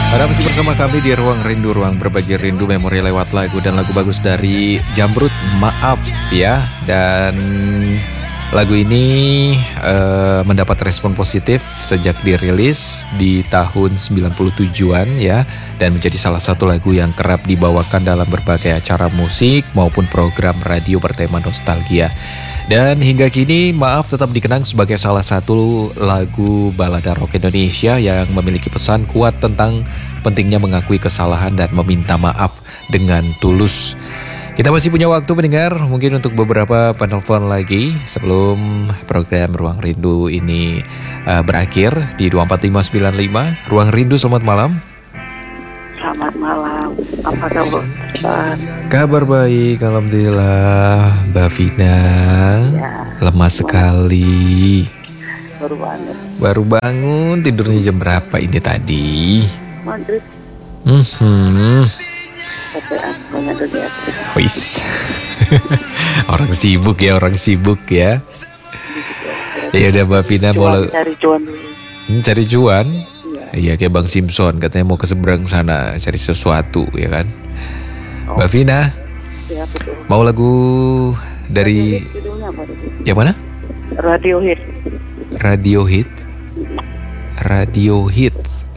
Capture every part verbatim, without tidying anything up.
Anda masih bersama kami di Ruang Rindu, ruang berbagi rindu memori lewat lagu dan lagu bagus dari Jamrud, Maaf ya. Dan lagu ini uh, mendapat respon positif sejak dirilis di tahun sembilan puluh tujuan ya. Dan menjadi salah satu lagu yang kerap dibawakan dalam berbagai acara musik maupun program radio bertema nostalgia. Dan hingga kini Maaf tetap dikenang sebagai salah satu lagu balada rock Indonesia yang memiliki pesan kuat tentang pentingnya mengakui kesalahan dan meminta maaf dengan tulus. Kita masih punya waktu mendengar mungkin untuk beberapa penelpon lagi sebelum program Ruang Rindu ini uh, berakhir di dua empat lima sembilan lima. Ruang Rindu, selamat malam. Selamat malam, apa kabar? Kabar baik, alhamdulillah. Mbak Vina Ya, lemas sekali. baru banget. Baru bangun, tidurnya jam berapa ini tadi? Maghrib, Hmm, kecapean, banyak kegiatan. wis. Orang sibuk ya, orang sibuk ya. Ya udah Mbak Vina mau Cuan, cari cuan dulu. Hmm, cari cuan. Iya. Iya kayak Bang Simpson katanya mau ke seberang sana cari sesuatu ya kan. Oh. Mbak Vina Ya, betul. mau lagu dari Judulnya apa tadi? yang mana? Radio Hit. Radio Hits. Radio Hits.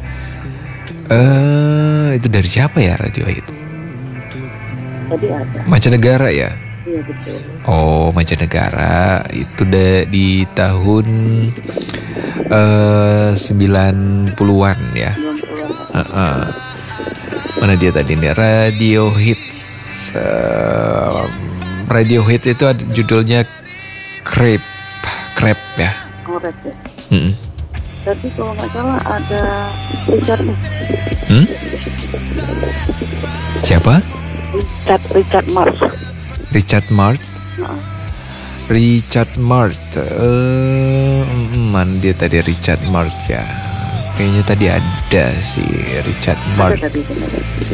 Eh itu dari siapa ya Radio Hits? Tadi ada. Mancanegara ya? Iya, betul. Oh, Mancanegara itu da- di tahun eh sembilan puluhan ya. Belum keluar. Uh-uh. Mana dia tadi nih? Radio Hits. Uh, Radio Hits itu ada judulnya Creep, Creep ya. Korek ya. Mm-mm. Tapi kalau nggak salah ada Richard nih. Hmm? Siapa? Richard, Richard Mars. Richard Mart. Nah, Richard Mart. Eh, mm, mana dia tadi Richard Mart ya? Kayaknya tadi ada sih Richard ada Mart. tadi benar.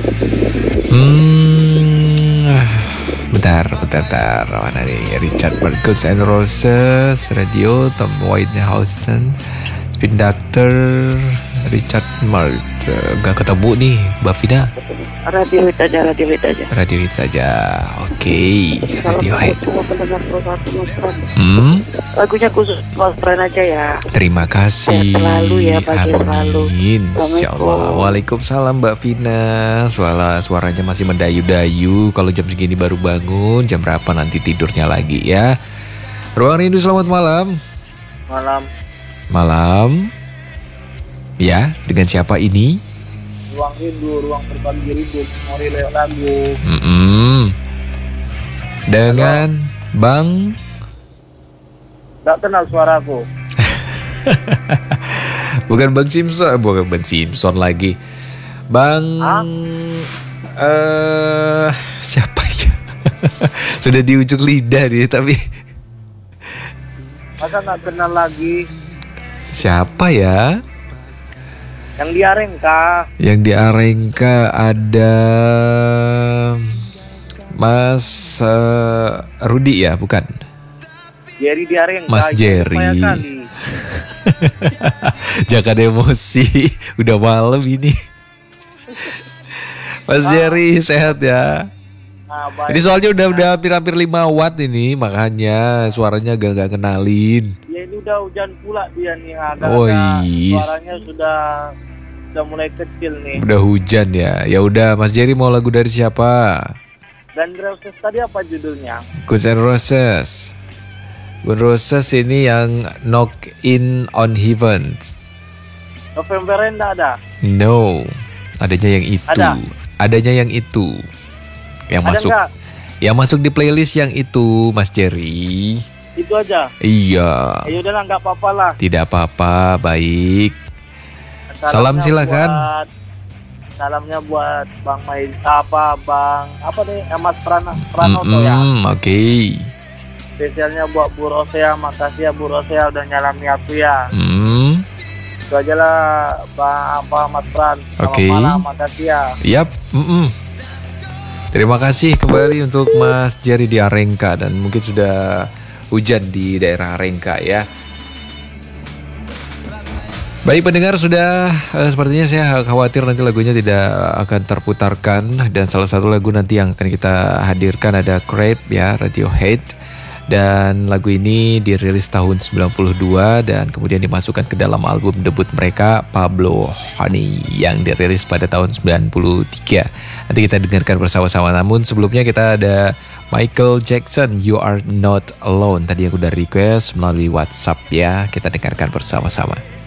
Hmm, ah, bentar, bentar, bentar. Mana nih Richard Mart? Guns N' Roses, Radio, Tom White, Houston, Spin Doctor, Richard Mart. Eh, Gak ketemu nih, Mbak Vida. Radio Hit aja, Radio Hit aja. Radio Hit saja. Oke, Kalau Radio Hit. semua pendengar Pro satu Mas Pran, Hmm, lagunya khusus Mas Pran aja ya. terima kasih. Sehat selalu ya, pagi selalu. Amin. Insyaallah. Assalamualaikum. Waalaikumsalam Mbak Vina. Suara suaranya masih mendayu-dayu. Kalau jam segini baru bangun, jam berapa nanti tidurnya lagi ya? Ruang Rindu, selamat malam. Malam, Malam. Ya, dengan siapa ini? ruang rindu, ruang berbagi rindu, memori lewat lagu. Mm-mm. Dengan Bang. Tak kenal suaraku. Bukan Bang Simpson, bukan Bang Simpson lagi. Bang Hah? eh siapa ya? Sudah di ujung lidah nih, tapi Masa nggak kenal lagi? siapa ya? Yang di Arengka. Yang di Arengka ada Mas eh, Rudi ya, bukan? Jerry di Arengka. Mas Iya, Jerry. supaya kali. Jangan emosi, udah malam ini. Mas Jerry sehat ya. Nah, baik. Ini soalnya udah udah hampir-hampir lima watt ini, makanya suaranya gak gak kenalin. Ya ini udah hujan pula dia nih. Agak Oh, is. suaranya sudah sudah mulai kecil nih. Udah hujan ya. Ya udah, Mas Jerry mau lagu dari siapa? Dan Roses tadi apa judulnya? Guns N' Roses. Guns N' Roses ini yang Knock In On Heaven. November enggak ada. No, adanya yang itu. Ada. Adanya yang itu. Yang Ada masuk. nggak? Yang masuk di playlist yang itu, Mas Jerry. Itu aja. Iya. Ya udahlah, nggak apa-apa lah. Tidak apa-apa, baik. Salam Salamnya silakan. buat- salamnya buat Bang Mail apa Bang apa nih eh, Mas Prana Pranoto ya. Mm-mm, Oke. Spesialnya buat Bu Rosea, makasih ya Bu Rosea udah nyalami aku ya. Hmm, Itu aja lah Bang apa Mas Pran. Selamat Oke. malam, makasih ya. yap. Mm-mm. Terima kasih kembali untuk Mas Jerry di Arengka dan mungkin sudah hujan di daerah Arengka ya. Baik pendengar, sudah eh, sepertinya saya khawatir nanti lagunya tidak akan terputarkan, dan salah satu lagu nanti yang akan kita hadirkan ada Creep ya, Radiohead, dan lagu ini dirilis tahun sembilan puluh dua dan kemudian dimasukkan ke dalam album debut mereka Pablo Honey yang dirilis pada tahun sembilan puluh tiga. Nanti kita dengarkan bersama-sama, namun sebelumnya kita ada Michael Jackson, You Are Not Alone. Tadi aku udah request melalui WhatsApp ya, kita dengarkan bersama-sama.